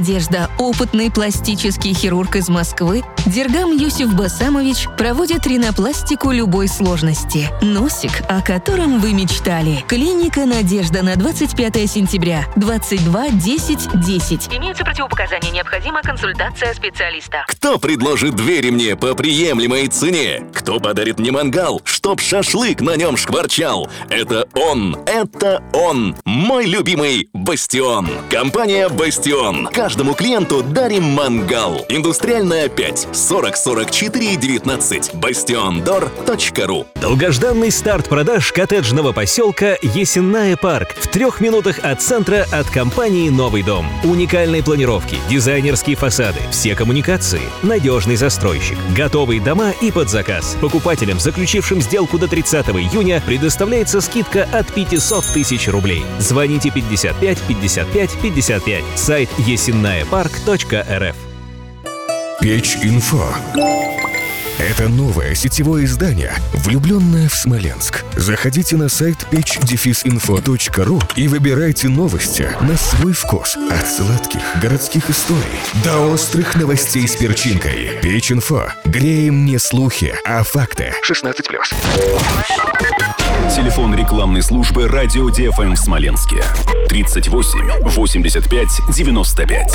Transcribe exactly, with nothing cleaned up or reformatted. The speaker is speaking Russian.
Одежда. Опытный пластический хирург из Москвы Дергам Юсиф Басамович проводит ринопластику любой сложности. Носик, о котором вы мечтали. Клиника «Надежда» на двадцать пятое сентября, двадцать два десять десять. Имеются противопоказания, необходима консультация специалиста. Кто предложит двери мне по приемлемой цене? Кто подарит мне мангал, чтоб шашлык на нем шкварчал? Это он, это он, мой любимый «Бастион». Компания «Бастион». Каждому клиенту дарим мангал. Индустриальная пять, сорок сорок четыре девятнадцать. бастион дор точка ру. Долгожданный старт продаж коттеджного поселка Есенная Парк в трех минутах от центра от компании «Новый дом». Уникальные планировки, дизайнерские фасады, все коммуникации, надежный застройщик, готовые дома и под заказ. Покупателям, заключившим сделку до тридцатого июня, предоставляется скидка от пятьсот тысяч рублей. Звоните пятьдесят пять пятьдесят пять пятьдесят пять. Сайт есенная парк точка эр эф. Печь.Инфо. Это новое сетевое издание, влюбленное в Смоленск. Заходите на сайт печь инфо точка ру и выбирайте новости на свой вкус. От сладких городских историй до острых новостей с перчинкой. Печь.Инфо. Греем не слухи, а факты. шестнадцать плюс. Телефон рекламной службы «Радио ди эф эм» в Смоленске. тридцать восемь восемьдесят пять девяносто пять.